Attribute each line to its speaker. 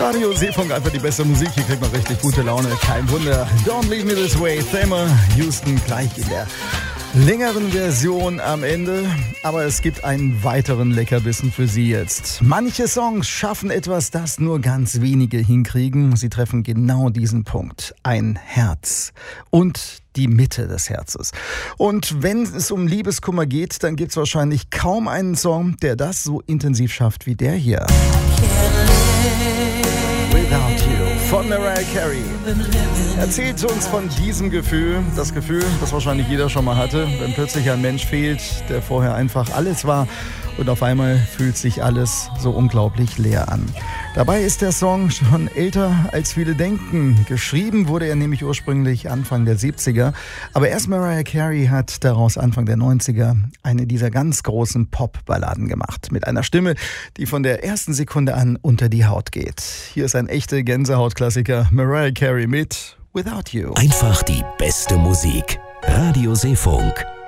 Speaker 1: Radio Seefunk, einfach die beste Musik. Hier kriegt man richtig gute Laune. Kein Wunder. Don't Leave Me This Way. Thelma Houston gleich in der längeren Version am Ende. Aber es gibt einen weiteren Leckerbissen für Sie jetzt. Manche Songs schaffen etwas, das nur ganz wenige hinkriegen. Sie treffen genau diesen Punkt. Ein Herz. Und die Mitte des Herzes. Und wenn es um Liebeskummer geht, dann gibt es wahrscheinlich kaum einen Song, der das so intensiv schafft wie der hier. Without You von Mariah Carey. Erzählt uns von diesem Gefühl, das wahrscheinlich jeder schon mal hatte, wenn plötzlich ein Mensch fehlt, der vorher einfach alles war und auf einmal fühlt sich alles so unglaublich leer an. Dabei ist der Song schon älter, als viele denken. Geschrieben wurde er nämlich ursprünglich Anfang der 70er, aber erst Mariah Carey hat daraus Anfang der 90er eine dieser ganz großen Pop-Balladen gemacht. Mit einer Stimme, die von der ersten Sekunde an unter die Haut geht. Hier ist ein echter Gänsehaut-Klassiker, Mariah Carey mit Without You.
Speaker 2: Einfach die beste Musik. Radio Seefunk.